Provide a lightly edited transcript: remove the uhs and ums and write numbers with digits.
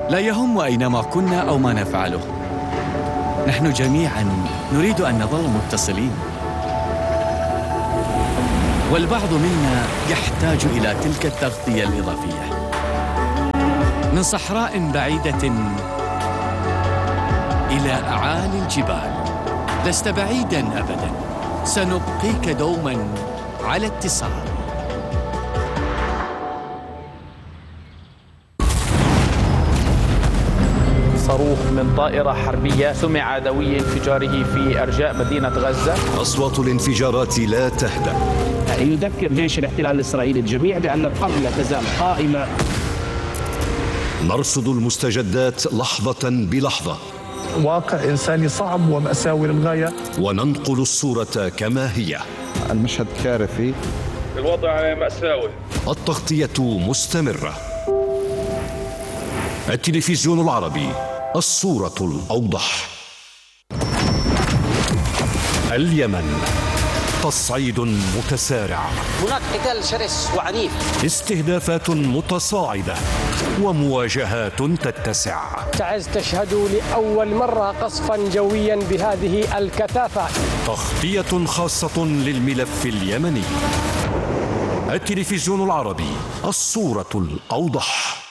لا يهم أينما كنا أو ما نفعله، نحن جميعاً نريد أن نظل متصلين، والبعض منا يحتاج إلى تلك التغطية الإضافية. من صحراء بعيدة إلى أعالي الجبال، لست بعيداً أبداً، سنبقيك دوماً على اتصال. صاروخ من طائرة حربية سمع دوي انفجاره في أرجاء مدينة غزة. أصوات الانفجارات لا تهدأ. يذكر جيش الاحتلال الإسرائيلي الجميع بأن الحرب لا تزال قائمة. نرصد المستجدات لحظة بلحظة، واقع إنساني صعب ومأساوي للغاية، وننقل الصورة كما هي. المشهد كارثي، الوضع مأساوي. التغطية مستمرة. التلفزيون العربي، الصورة الأوضح. اليمن، تصعيد متسارع، هناك قتال شرس وعنيف، استهدافات متصاعدة ومواجهات تتسع. تعز تشهد لأول مرة قصفا جويا بهذه الكثافة. تغطية خاصة للملف اليمني. التلفزيون العربي، الصورة الأوضح.